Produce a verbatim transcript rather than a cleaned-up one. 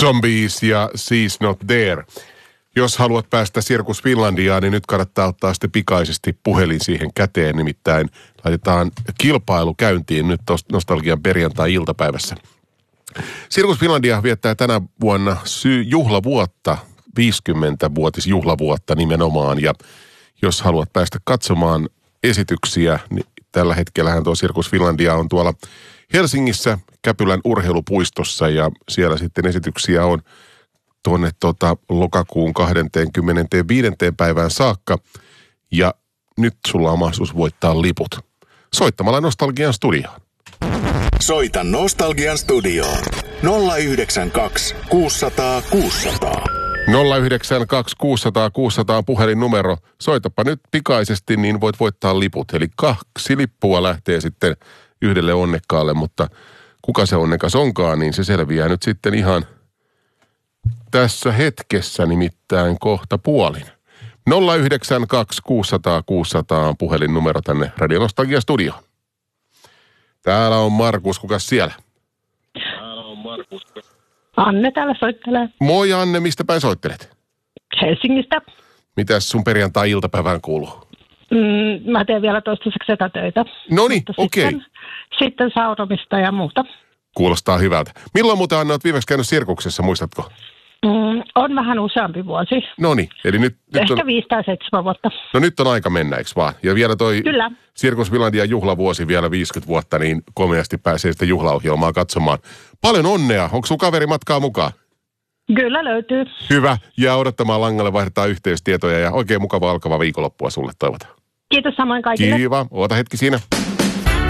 Zombies ja She's Not There. Jos haluat päästä Sirkus Finlandiaan, niin nyt kannattaa ottaa sitten pikaisesti puhelin siihen käteen. Nimittäin laitetaan kilpailu käyntiin nyt Nostalgian perjantai-iltapäivässä. Sirkus Finlandia viettää tänä vuonna sy- juhlavuotta, viisikymmenvuotisjuhlavuotta nimenomaan. Ja jos haluat päästä katsomaan esityksiä, niin tällä hetkellähän tuo Sirkus Finlandia on tuolla Helsingissä Käpylän urheilupuistossa ja siellä sitten esityksiä on tuonne tota lokakuun kahdeskymmenesviides päivään saakka. Ja nyt sulla on mahdollisuus voittaa liput soittamalla Nostalgian studioon. Soita Nostalgian studioon nolla yhdeksän kaksi kuusi nolla nolla kuusi nolla nolla. nolla yhdeksän kaksi kuusi nolla nolla kuusi nolla nolla on puhelinnumero. Soitapa nyt pikaisesti, niin voit voittaa liput. Eli kaksi lippua lähtee sitten yhdelle onnekkaalle, mutta kuka se onnekas onkaan, niin se selviää nyt sitten ihan tässä hetkessä, nimittäin kohta puolin. nolla yhdeksän kaksi kuusi nolla nolla kuusi nolla nolla on puhelinnumero tänne Radio Nostalgia studioon. Täällä on Markus, kukas siellä? Täällä on Markus. Anne täällä soittelee. Moi Anne, mistä päin soittelet? Helsingistä. Mitäs sun perjantai-iltapäivään kuuluu? Mm, mä teen vielä toistaiseksi etätöitä. Noniin, okei. Okay. Sitten, sitten saunomista ja muuta. Kuulostaa hyvältä. Milloin muuten Anne olet viimeksi käynyt sirkuksessa, muistatko? Mm, on vähän useampi vuosi. Noniin, eli nyt... nyt Ehkä on... viisi tai seitsemän vuotta. No nyt on aika mennä, eikö vaan? Ja vielä toi Kyllä. Sirkus Finlandia juhlavuosi vielä viisikymmentä vuotta, niin komeasti pääsee sitä juhlaohjelmaa katsomaan. Paljon onnea. Onko sun kaveri matkaa mukaan? Kyllä löytyy. Hyvä. Ja odottamaan langalle vaihdetaan yhteystietoja ja oikein mukava alkava viikonloppua sulle toivotaan. Kiitos samoin kaikille. Kiva. Oota hetki siinä.